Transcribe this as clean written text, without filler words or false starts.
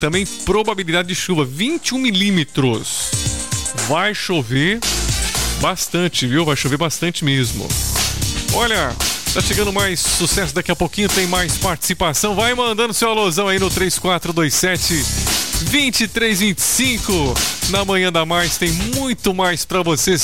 Também probabilidade de chuva, 21 milímetros. Vai chover bastante, viu? Vai chover bastante mesmo. Olha, tá chegando mais sucesso, daqui a pouquinho tem mais participação. Vai mandando seu alôzão aí no 3427-2325. Na Manhã da Mais tem muito mais pra você.